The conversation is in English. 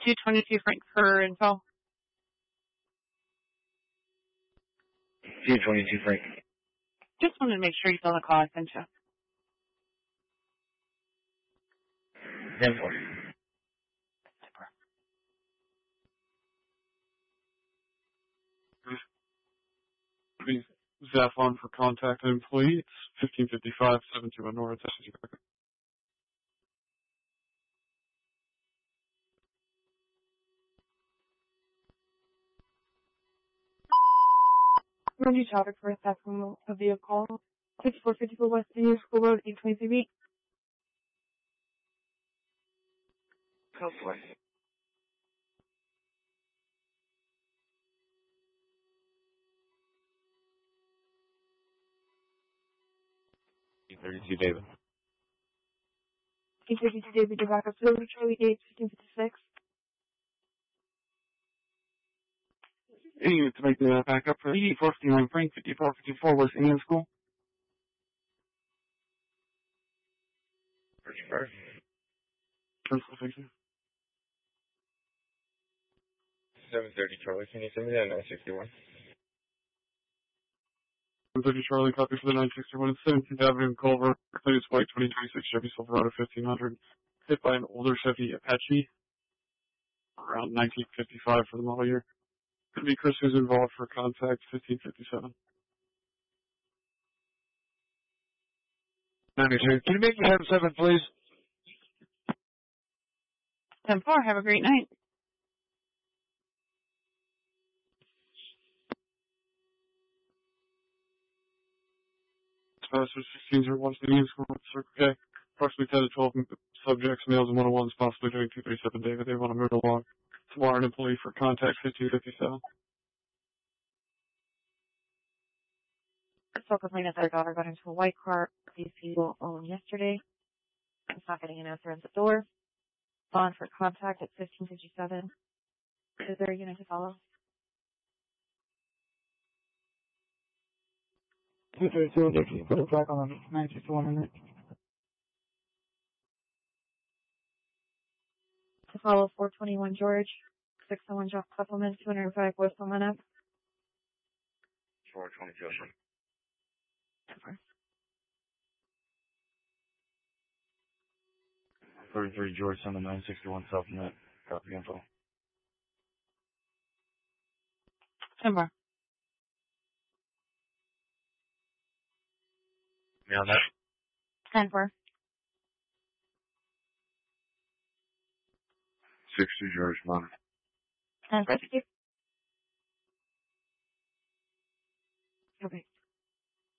222 Frank for info. 222 Frank. Just wanted to make sure you saw the call I sent you. 10-4. Please Zaphon for contact an employee. It's 1555 721 North. Roger traffic for a theft from a vehicle. 5454 West Union School Road, 823B. Southwest. 32 David. 832 David, you're back up to Charlie 8, 1556. Any unit to make the backup for 8459 Frank, 5454 West Indian School. First. Principal, thank you. 730 Charlie, can you send me that 961? 130 Charlie, copy for the 961 at 17th Avenue in Culver. Plate is white, 2026 Chevy Silverado 1500. Hit by an older Chevy Apache. Around 1955 for the model year. Could be Chris who's involved for contact 1557. 92. Can you make me have 7, please? 10-4, have a great night. Pastor 16 West Indian School, Circle K. Approximately 10 to 12 subjects, males and 101s, possibly doing 237 David. They want to move along. Tomorrow, an employee for contact 1557. Spoke with my other daughter, got into a white car. These people owned yesterday. I'm not getting an answer at the door. On for contact at 1557. Is there a unit to follow? 232, Dixie, put it back on the 961 minute. To follow 421 George, 601 Jock Supplement, 205 West Palmetto. 420 Joseph. 33 George, on the 961 South-Net. Copy info. 10-4. Me on that? 10-4. 60 George, Monitor. 10-4. Okay.